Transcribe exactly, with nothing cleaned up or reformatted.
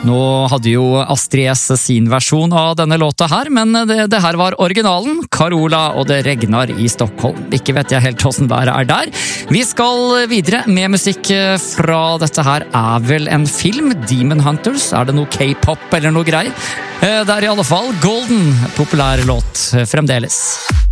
Nå hadde jo Astrid S sin versjon av denne låta her, men det, det her var originalen, Carola og det regnar i Stockholm. Ikke vet jeg helt hvordan været er der. Vi skal videre med musikk fra dette her er vel en film, Demon Hunters. Er det noe K-pop eller noe greier? Det er i alle fall Golden, populær låt fremdeles.